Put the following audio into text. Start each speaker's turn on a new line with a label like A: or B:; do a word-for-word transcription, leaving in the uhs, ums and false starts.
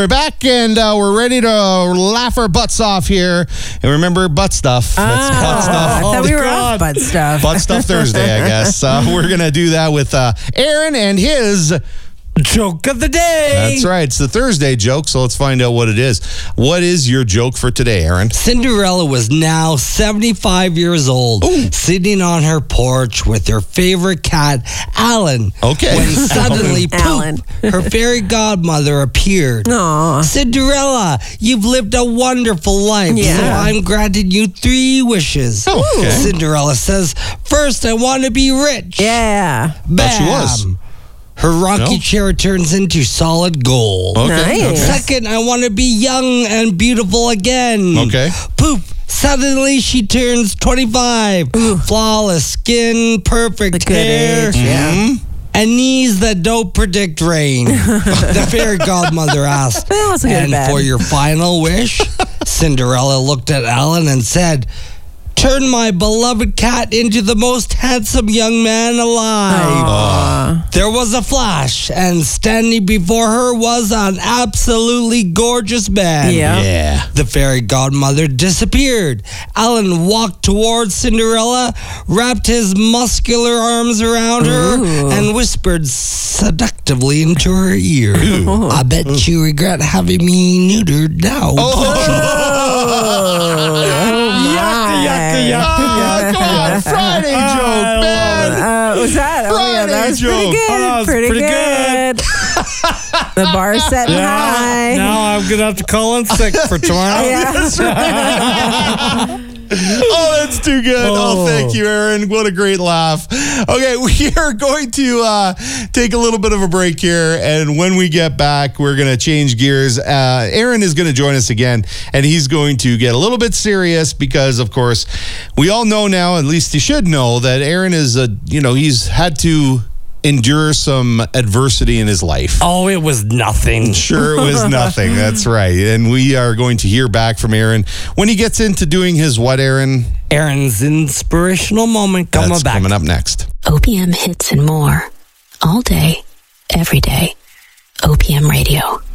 A: we're back and uh, we're ready to laugh our butts off here. And remember, butt stuff. That's
B: oh,
A: butt stuff.
B: I thought
A: Oh,
B: we were
A: God.
B: off butt stuff.
A: Butt stuff Thursday, I guess. Uh, we're going to do that with uh, Aaron and his
C: joke of the day.
A: That's right. It's the Thursday joke, so let's find out what it is. What is your joke for today, Aaron?
C: Cinderella was now seventy-five years old,
A: Ooh.
C: sitting on her porch with her favorite cat, Alan.
A: Okay.
C: When suddenly,
B: Alan.
C: poop, her fairy godmother appeared.
B: Aw.
C: Cinderella, you've lived a wonderful life,
B: Yeah.
C: so I'm granting you three wishes.
A: Oh, okay.
C: Cinderella says, first, I want to be rich.
B: Yeah.
A: Thought she was.
C: Bam. Her rocky
A: No?
C: chair turns into solid gold.
A: Okay.
B: Nice.
A: Okay.
C: Second, I want to be young and beautiful again.
A: Okay.
C: Poop. Suddenly she turns twenty-five. Flawless skin, perfect
B: The good
C: hair,
B: age, yeah.
A: Mhm.
C: and knees that don't predict rain. The fairy godmother asked,
B: That wasn't good
C: and
B: bad.
C: for your final wish? Cinderella looked at Alan and said, turn my beloved cat into the most handsome young man alive.
B: Aw.
C: There was a flash, and standing before her was an absolutely gorgeous man.
B: Yeah.
A: Yeah.
C: The fairy godmother disappeared. Alan walked towards Cinderella, wrapped his muscular arms around her,
B: Ooh.
C: and whispered seductively into her ear. I bet you regret having me neutered now.
A: Oh, come on. Friday joke, man.
B: Uh, was that? Oh, yeah, that was
A: Friday
B: pretty
A: joke.
B: good.
C: Oh, that was
B: pretty,
C: pretty
B: good. The bar's setting high.
C: Now I'm going to have to call in sick for tomorrow.
B: Yeah.
A: Oh, that's too good. Oh.
C: Oh.
A: Thank you, Aaron. What a great laugh. Okay, we are going to uh, take a little bit of a break here, and when we get back, we're going to change gears. Uh, Aaron is going to join us again, and he's going to get a little bit serious because, of course, we all know now, at least you should know, that Aaron is a, you know, he's had to endure some adversity in his life.
C: Oh, it was nothing.
A: Sure, it was nothing. That's right. And we are going to hear back from Aaron when he gets into doing his what, Aaron?
C: Aaron's inspirational moment coming
A: That's
C: back.
A: coming up next.
D: O P M hits and more. All day, every day. O P M Radio.